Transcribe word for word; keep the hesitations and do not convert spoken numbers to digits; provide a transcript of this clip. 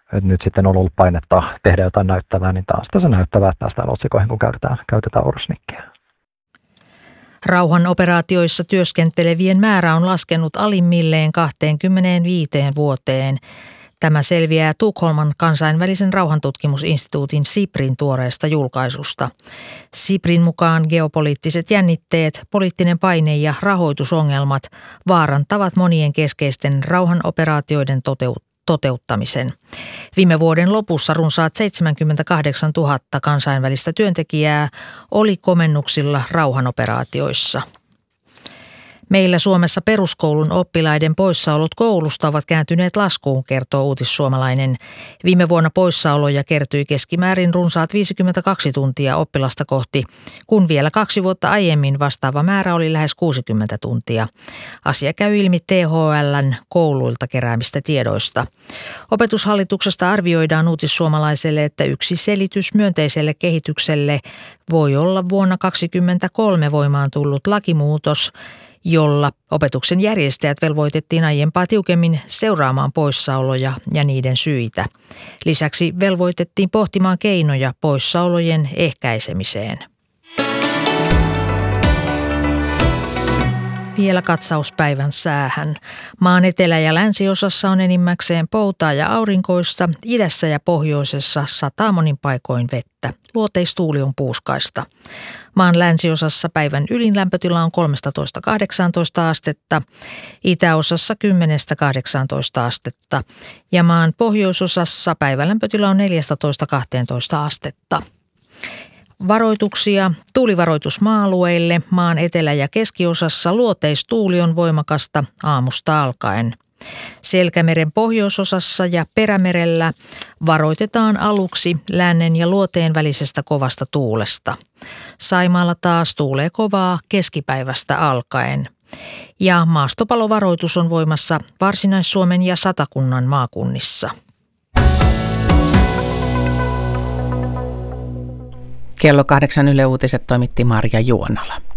nyt sitten on ollut painetta tehdä jotain näyttävää, niin taas tässä näyttävää päästään otsikoihin, kun käytetään, käytetään orosnikkeja. Rauhanoperaatioissa työskentelevien määrä on laskenut alimmilleen kaksikymmentäviisi vuoteen. Tämä selviää Tukholman kansainvälisen rauhantutkimusinstituutin SIPRin tuoreesta julkaisusta. SIPRin mukaan geopoliittiset jännitteet, poliittinen paine ja rahoitusongelmat vaarantavat monien keskeisten rauhanoperaatioiden toteut- toteuttamisen. Viime vuoden lopussa runsaat seitsemänkymmentäkahdeksantuhatta kansainvälistä työntekijää oli komennuksilla rauhanoperaatioissa. Meillä Suomessa peruskoulun oppilaiden poissaolot koulusta ovat kääntyneet laskuun, kertoo Uutissuomalainen. Viime vuonna poissaoloja kertyi keskimäärin runsaat viisikymmentäkaksi tuntia oppilasta kohti, kun vielä kaksi vuotta aiemmin vastaava määrä oli lähes kuusikymmentä tuntia. Asia käy ilmi T H L:n kouluilta keräämistä tiedoista. Opetushallituksesta arvioidaan Uutissuomalaiselle, että yksi selitys myönteiselle kehitykselle voi olla vuonna kaksikymmentäkolme voimaan tullut lakimuutos, jolla opetuksen järjestäjät velvoitettiin aiempaa tiukemmin seuraamaan poissaoloja ja niiden syitä. Lisäksi velvoitettiin pohtimaan keinoja poissaolojen ehkäisemiseen. Vielä katsaus päivän säähän. Maan etelä- ja länsiosassa on enimmäkseen poutaa ja aurinkoista, idässä ja pohjoisessa sataa monin paikoin vettä. Luoteistuuli on puuskaista. Maan länsiosassa päivän ylin lämpötila on kolmetoista kahdeksantoista astetta, itäosassa kymmenen kahdeksantoista astetta ja maan pohjoisosassa päivän lämpötila on neljätoista kaksitoista astetta. Varoituksia. Tuulivaroitus maa-alueille. Maan etelä- ja keskiosassa luoteistuuli on voimakasta aamusta alkaen. Selkämeren pohjoisosassa ja Perämerellä varoitetaan aluksi lännen ja luoteen välisestä kovasta tuulesta. Saimaalla taas tuulee kovaa keskipäivästä alkaen. Ja maastopalovaroitus on voimassa Varsinais-Suomen ja Satakunnan maakunnissa. Kello kahdeksan Yle Uutiset toimitti Marja Juonala.